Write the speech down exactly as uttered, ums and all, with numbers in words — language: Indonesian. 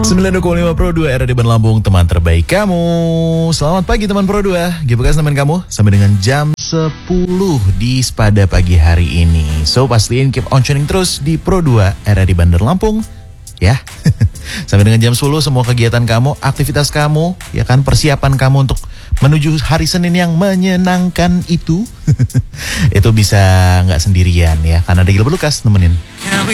sembilan dua lima Pro dua R A D Bandar Lampung, teman terbaik kamu. Selamat pagi teman Pro dua. Gimana teman kamu sampai dengan jam sepuluh di pada pagi hari ini. So pastiin keep on tuning terus di Pro dua R A D Bandar Lampung ya. Sampai dengan jam sepuluh semua kegiatan kamu, aktivitas kamu, ya kan, persiapan kamu untuk menuju hari Senin yang menyenangkan itu itu bisa nggak sendirian ya, karena ada Gilbert Lucas nemenin.